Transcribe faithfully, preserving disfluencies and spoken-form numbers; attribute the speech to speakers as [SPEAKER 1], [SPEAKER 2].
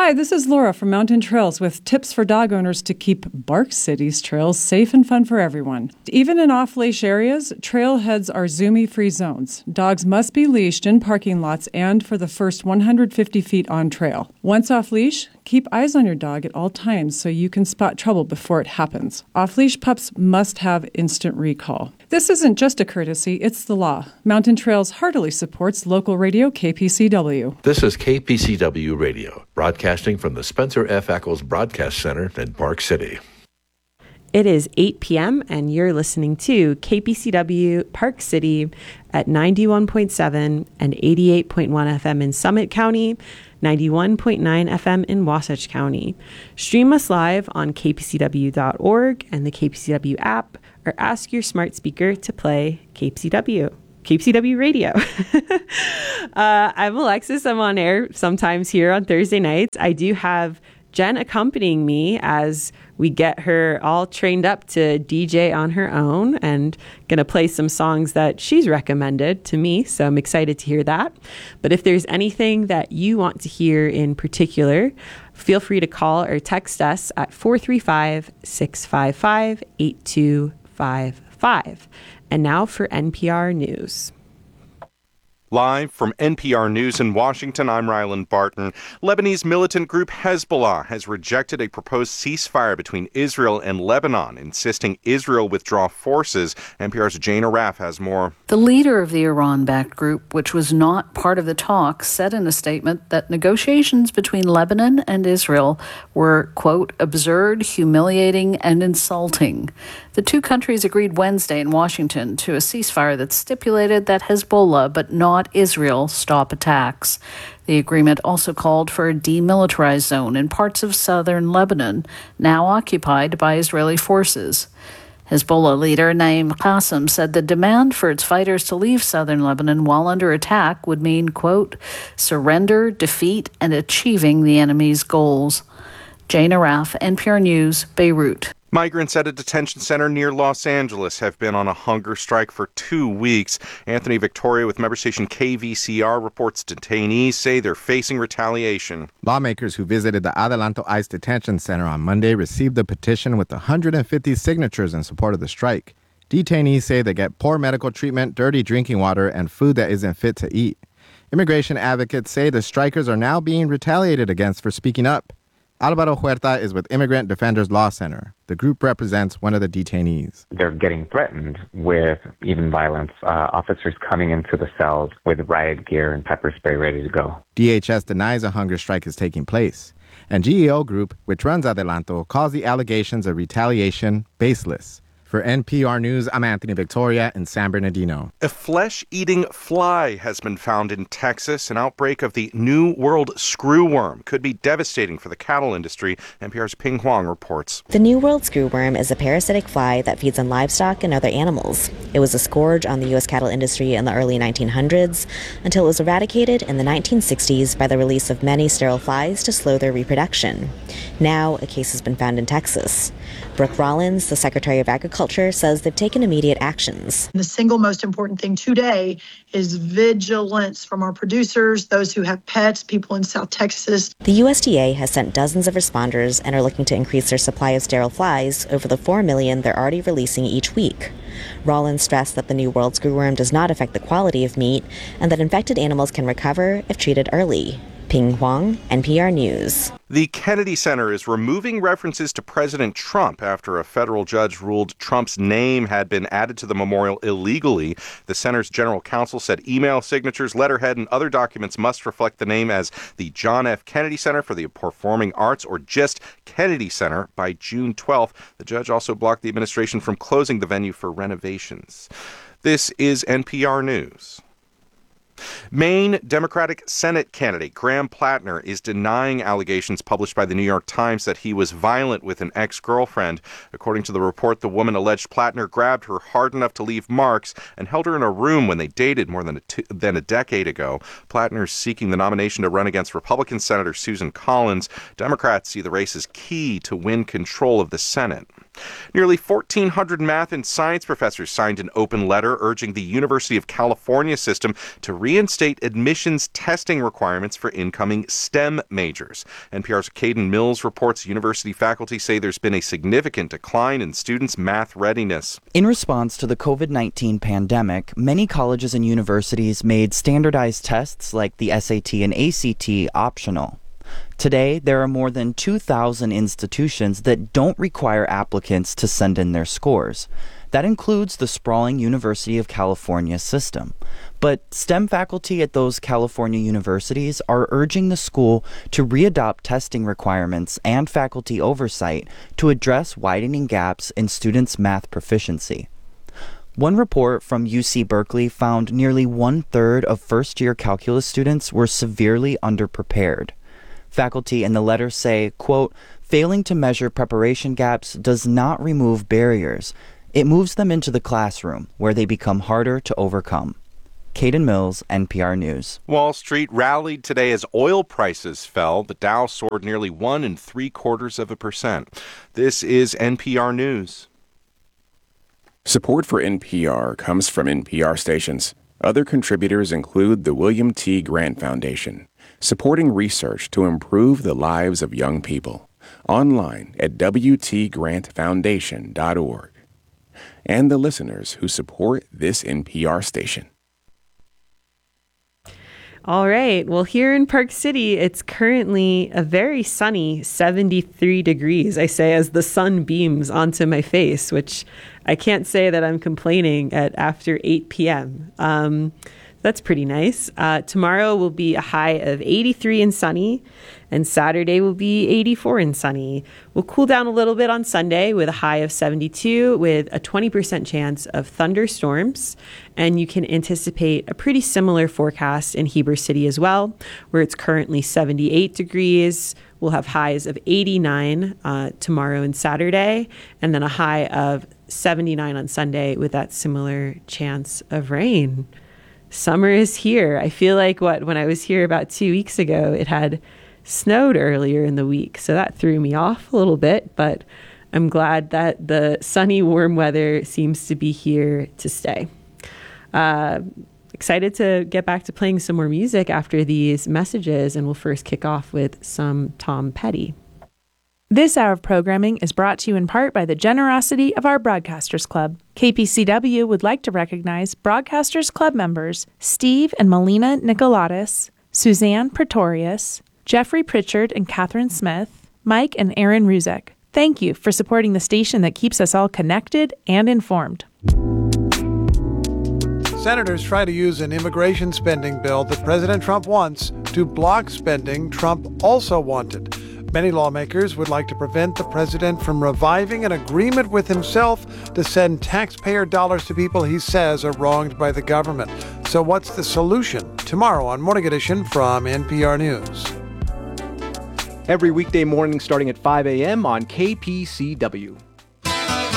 [SPEAKER 1] Hi, this is Laura from Mountain Trails with tips for dog owners to keep Bark City's trails safe and fun for everyone. Even in off-leash areas, trailheads are zoomy-free zones. Dogs must be leashed in parking lots and for the first one hundred fifty feet on trail. Once off-leash, keep eyes on your dog at all times so you can spot trouble before it happens. Off-leash pups must have instant recall. This isn't just a courtesy, it's the law. Mountain Trails heartily supports local radio K P C W.
[SPEAKER 2] This is K P C W Radio, broadcasting from the Spencer F. Ackles Broadcast Center in Park City.
[SPEAKER 3] It is eight p.m. and you're listening to K P C W Park City at ninety-one point seven and eighty-eight point one F M in Summit County, ninety-one point nine F M in Wasatch County. Stream us live on k p c w dot org and the K P C W app, or ask your smart speaker to play K P C W. K P C W Radio. uh, I'm Alexis. I'm on air sometimes here on Thursday nights. I do have Jen accompanying me as we get her all trained up to D J on her own, and going to play some songs that she's recommended to me. So I'm excited to hear that. But if there's anything that you want to hear in particular, feel free to call or text us at four three five, six five five, eight two five five. And now for N P R News.
[SPEAKER 4] Live from N P R News in Washington, I'm Rylan Barton. Lebanese militant group Hezbollah has rejected a proposed ceasefire between Israel and Lebanon, insisting Israel withdraw forces. N P R's Jane Arraf has more.
[SPEAKER 5] The leader of the Iran-backed group, which was not part of the talks, said in a statement that negotiations between Lebanon and Israel were, quote, absurd, humiliating, and insulting. The two countries agreed Wednesday in Washington to a ceasefire that stipulated that Hezbollah, but not Israel, stop attacks. The agreement also called for a demilitarized zone in parts of southern Lebanon, now occupied by Israeli forces. Hezbollah leader Naim Qassem said the demand for its fighters to leave southern Lebanon while under attack would mean, quote, surrender, defeat, and achieving the enemy's goals. Jane Arraf, N P R News, Beirut.
[SPEAKER 4] Migrants at a detention center near Los Angeles have been on a hunger strike for two weeks. Anthony Victoria with member station K V C R reports detainees say they're facing retaliation.
[SPEAKER 6] Lawmakers who visited the Adelanto ICE detention center on Monday received a petition with one hundred fifty signatures in support of the strike. Detainees say they get poor medical treatment, dirty drinking water, and food that isn't fit to eat. Immigration advocates say the strikers are now being retaliated against for speaking up. Alvaro Huerta is with Immigrant Defenders Law Center. The group represents one of the detainees.
[SPEAKER 7] They're getting threatened with even violence, uh, officers coming into the cells with riot gear and pepper spray ready to go.
[SPEAKER 6] D H S denies a hunger strike is taking place. And G E O Group, which runs Adelanto, calls the allegations of retaliation baseless. For N P R News, I'm Anthony Victoria in San Bernardino.
[SPEAKER 4] A flesh-eating fly has been found in Texas. An outbreak of the New World screwworm could be devastating for the cattle industry. N P R's Ping Huang reports.
[SPEAKER 8] The New World screwworm is a parasitic fly that feeds on livestock and other animals. It was a scourge on the U S cattle industry in the early nineteen hundreds until it was eradicated in the nineteen sixties by the release of many sterile flies to slow their reproduction. Now, a case has been found in Texas. Brooke Rollins, the Secretary of Agriculture, says they've taken immediate actions.
[SPEAKER 9] The single most important thing today is vigilance from our producers, those who have pets, people in South Texas.
[SPEAKER 8] The U S D A has sent dozens of responders and are looking to increase their supply of sterile flies over the four million they're already releasing each week. Rollins stressed that the New World screwworm does not affect the quality of meat and that infected animals can recover if treated early. Ping Huang, N P R News.
[SPEAKER 4] The Kennedy Center is removing references to President Trump after a federal judge ruled Trump's name had been added to the memorial illegally. The center's general counsel said email signatures, letterhead, and other documents must reflect the name as the John F. Kennedy Center for the Performing Arts, or just Kennedy Center, by June twelfth. The judge also blocked the administration from closing the venue for renovations. This is N P R News. Maine Democratic Senate candidate Graham Plattner is denying allegations published by the New York Times that he was violent with an ex-girlfriend. According to the report, the woman alleged Plattner grabbed her hard enough to leave marks and held her in a room when they dated more than a, t- than a decade ago. Plattner is seeking the nomination to run against Republican Senator Susan Collins. Democrats see the race as key to win control of the Senate. Nearly fourteen hundred math and science professors signed an open letter urging the University of California system to re reinstate admissions testing requirements for incoming STEM majors. N P R's Caden Mills reports university faculty say there's been a significant decline in students' math readiness.
[SPEAKER 10] In response to the covid nineteen pandemic, many colleges and universities made standardized tests like the S A T and A C T optional. Today, there are more than two thousand institutions that don't require applicants to send in their scores. That includes the sprawling University of California system. But STEM faculty at those California universities are urging the school to readopt testing requirements and faculty oversight to address widening gaps in students' math proficiency. One report from U C Berkeley found nearly one-third of first-year calculus students were severely underprepared. Faculty in the letter say, quote, failing to measure preparation gaps does not remove barriers. It moves them into the classroom, where they become harder to overcome. Caden Mills, N P R News.
[SPEAKER 4] Wall Street rallied today as oil prices fell. The Dow soared nearly one and three quarters of a percent. This is N P R News.
[SPEAKER 11] Support for N P R comes from N P R stations. Other contributors include the William T. Grant Foundation, supporting research to improve the lives of young people. Online at w t grant foundation dot org. And the listeners who support this N P R station.
[SPEAKER 3] All right. Well, here in Park City, it's currently a very sunny seventy-three degrees, I say, as the sun beams onto my face, which I can't say that I'm complaining at after eight p.m. Um, that's pretty nice. Uh, tomorrow will be a high of eighty-three and sunny, and Saturday will be eighty-four and sunny. We'll cool down a little bit on Sunday with a high of seventy-two with a twenty percent chance of thunderstorms. And you can anticipate a pretty similar forecast in Heber City as well, where it's currently seventy-eight degrees. We'll have highs of eighty-nine uh, tomorrow and Saturday, and then a high of seventy-nine on Sunday with that similar chance of rain. Summer is here. I feel like what when I was here about two weeks ago, it had snowed earlier in the week, so that threw me off a little bit, but I'm glad that the sunny, warm weather seems to be here to stay. Uh, excited to get back to playing some more music after these messages, and we'll first kick off with some Tom Petty.
[SPEAKER 12] This hour of programming is brought to you in part by the generosity of our Broadcasters Club. K P C W would like to recognize Broadcasters Club members Steve and Melina Nicolatis, Suzanne Pretorius, Jeffrey Pritchard and Catherine Smith, Mike and Aaron Ruzek. Thank you for supporting the station that keeps us all connected and informed.
[SPEAKER 13] Senators try to use an immigration spending bill that President Trump wants to block spending Trump also wanted. Many lawmakers would like to prevent the president from reviving an agreement with himself to send taxpayer dollars to people he says are wronged by the government. So what's the solution? Tomorrow on Morning Edition from N P R News.
[SPEAKER 14] Every weekday morning starting at five a.m. on K P C W.